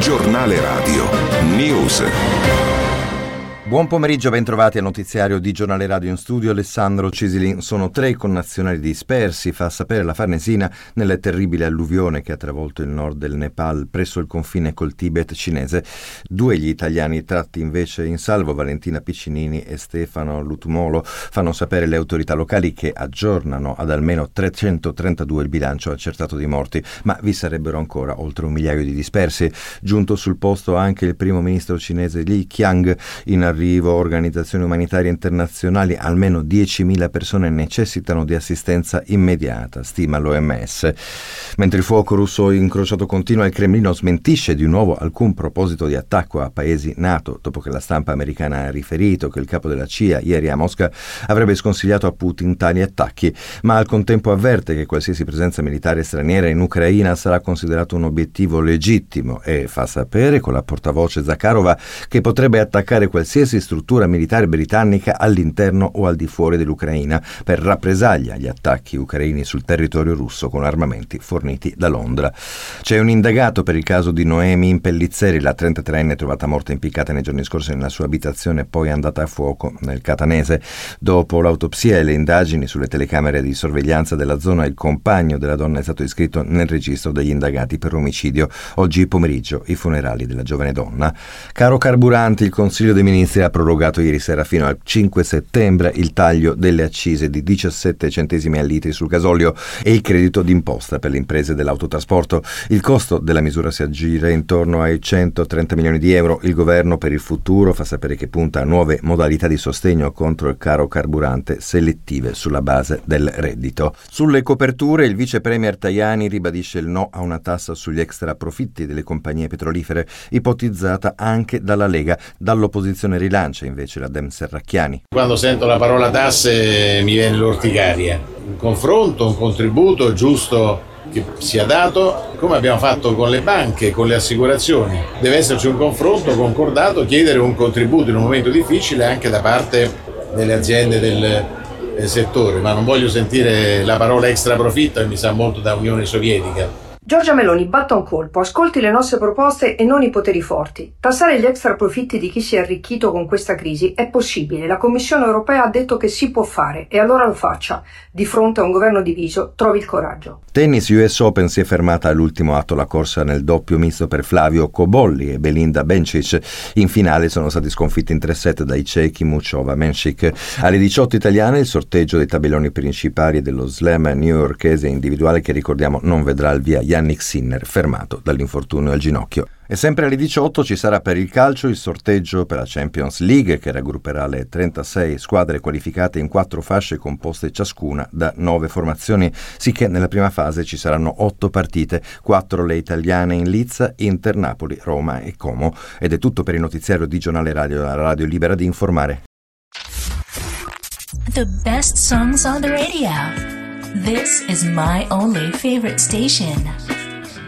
Giornale Radio News. Buon pomeriggio, bentrovati al notiziario di Giornale Radio. In studio Alessandro Cisilin. Sono 3 i connazionali dispersi, fa sapere la Farnesina, nella terribile alluvione che ha travolto il nord del Nepal presso il confine col Tibet cinese. 2 gli italiani tratti invece in salvo, Valentina Piccinini e Stefano Lutumolo, fanno sapere le autorità locali che aggiornano ad almeno 332 il bilancio accertato di morti, ma vi sarebbero ancora oltre 1 migliaio di dispersi. Giunto sul posto anche il primo ministro cinese Li Qiang. In arrivo organizzazioni umanitarie internazionali, almeno 10.000 persone necessitano di assistenza immediata, stima l'OMS. Mentre il fuoco russo incrociato continua, il Cremlino smentisce di nuovo alcun proposito di attacco a paesi NATO, dopo che la stampa americana ha riferito che il capo della CIA ieri a Mosca avrebbe sconsigliato a Putin tali attacchi, ma al contempo avverte che qualsiasi presenza militare straniera in Ucraina sarà considerato un obiettivo legittimo e fa sapere con la portavoce Zakharova che potrebbe attaccare qualsiasi struttura militare britannica all'interno o al di fuori dell'Ucraina per rappresaglia agli attacchi ucraini sul territorio russo con armamenti forniti da Londra. C'è un indagato per il caso di Noemi Impellizzeri, la 33enne trovata morta impiccata nei giorni scorsi nella sua abitazione e poi andata a fuoco nel Catanese. Dopo l'autopsia e le indagini sulle telecamere di sorveglianza della zona, il compagno della donna è stato iscritto nel registro degli indagati per omicidio. Oggi pomeriggio i funerali della giovane donna. Caro carburanti, il Consiglio dei Ministri ha prorogato ieri sera fino al 5 settembre il taglio delle accise di 17 centesimi al litro sul gasolio e il credito d'imposta per le imprese dell'autotrasporto. Il costo della misura si aggira intorno ai 130 milioni di euro. Il governo per il futuro fa sapere che punta a nuove modalità di sostegno contro il caro carburante selettive sulla base del reddito. Sulle coperture, il vice premier Tajani ribadisce il no a una tassa sugli extra profitti delle compagnie petrolifere, ipotizzata anche dalla Lega. Dall'opposizione rilancia invece la Dem Serracchiani. Quando sento la parola tasse mi viene l'orticaria. Un confronto, un contributo giusto che sia dato, come abbiamo fatto con le banche, con le assicurazioni. Deve esserci un confronto concordato, chiedere un contributo in un momento difficile anche da parte delle aziende del settore, ma non voglio sentire la parola extra profitto e mi sa molto da Unione Sovietica. Giorgia Meloni batta un colpo, ascolti le nostre proposte e non i poteri forti. Tassare gli extra profitti di chi si è arricchito con questa crisi è possibile. La Commissione europea ha detto che si può fare e allora lo faccia. Di fronte a un governo diviso, trovi il coraggio. Tennis US Open, si è fermata all'ultimo atto la corsa nel doppio misto per Flavio Cobolli e Belinda Bencic. In finale sono stati sconfitti in 3-7 dai cechi Muchova-Menchik. Alle 18 italiane il sorteggio dei tabelloni principali dello slam newyorkese individuale che ricordiamo non vedrà il via Yannick Sinner, fermato dall'infortunio al ginocchio. E sempre alle 18 ci sarà per il calcio il sorteggio per la Champions League, che raggrupperà le 36 squadre qualificate in 4 fasce composte ciascuna da 9 formazioni, sicché nella prima fase ci saranno 8 partite, 4 le italiane in Lizza, Inter, Napoli, Roma e Como. Ed è tutto per il notiziario di Giornale Radio, la radio libera di informare. The best songs on the radio. This is my only favorite station.